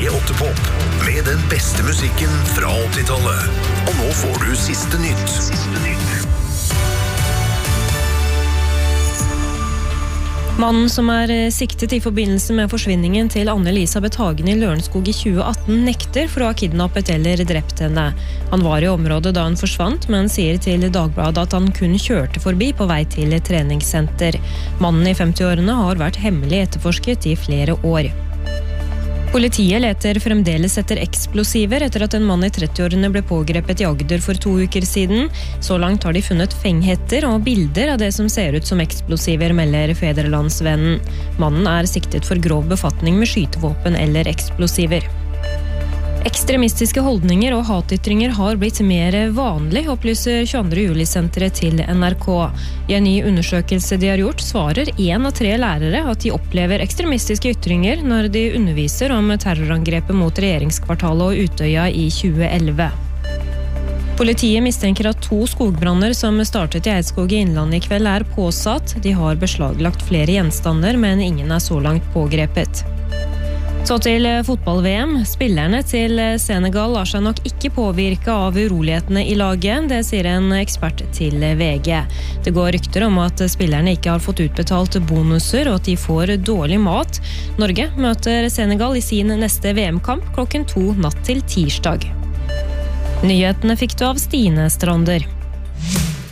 P8 Pop med den beste musikken fra 80-tallet. Og nå får du siste nytt. Mannen som siktet i forbindelse med forsvinningen til Anne-Elisabeth Hagen i Lørenskog i 2018 nekter for å ha kidnappet eller drept henne. Han var i området da han forsvant, men sier til Dagbladet at han kun kjørte forbi på vei til treningssenter. Mannen i 50-årene har vært hemmelig etterforsket i flere år. Politiet leter fremdeles etter eksplosiver etter at en mann i 30-årene ble pågrepet i Agder for 2 uker siden. Så langt har de funnet fenghetter og bilder av det som ser ut som eksplosiver, melder Fædrelandsvennen. Mannen siktet for grov befatning med skytevåpen eller eksplosiver. Ekstremistiske holdninger og hatytringer har blitt mer vanlig, opplyser 22. juli-senteret til NRK. I en ny undersøkelse de har gjort, svarer 1 av 3 lærere at de opplever ekstremistiske ytringer når de underviser om terrorangrepet mot regjeringskvartalet og Utøya i 2011. Politiet mistenker at 2 skogbranner som startet i Eidskog i Innlandet i kveld påsatt. De har beslaglagt flere gjenstander, men ingen så langt pågrepet. Så til fotball-VM. Spillerne til Senegal lar seg nok ikke påvirke av urolighetene i laget, det sier en ekspert til VG. Det går rykter om at spillerne ikke har fått utbetalt bonuser og at de får dårlig mat. Norge møter Senegal i sin neste VM-kamp klokken 2 natt til tirsdag. Nyhetene fikk du av Stine Strander.